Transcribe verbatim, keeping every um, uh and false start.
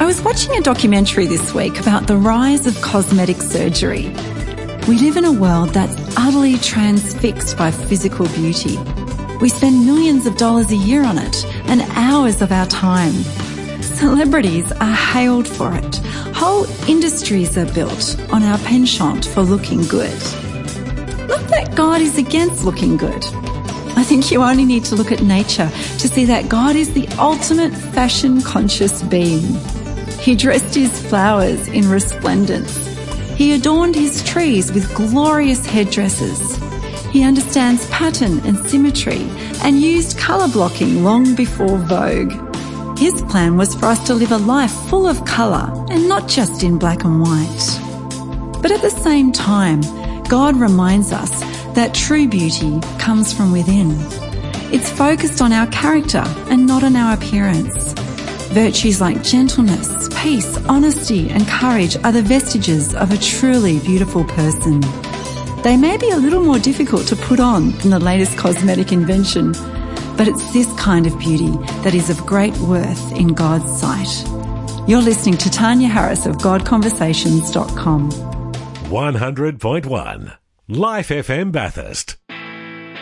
I was watching a documentary this week about the rise of cosmetic surgery. We live in a world that's utterly transfixed by physical beauty. We spend millions of dollars a year on it and hours of our time. Celebrities are hailed for it. Whole industries are built on our penchant for looking good. Not that God is against looking good. I think you only need to look at nature to see that God is the ultimate fashion-conscious being. He dressed his flowers in resplendence. He adorned his trees with glorious headdresses. He understands pattern and symmetry and used colour blocking long before Vogue. His plan was for us to live a life full of colour and not just in black and white. But at the same time, God reminds us that true beauty comes from within. It's focused on our character and not on our appearance. Virtues like gentleness, peace, honesty and courage are the vestiges of a truly beautiful person. They may be a little more difficult to put on than the latest cosmetic invention, but it's this kind of beauty that is of great worth in God's sight. You're listening to Tanya Harris of God Conversations dot com. one hundred point one Life F M Bathurst.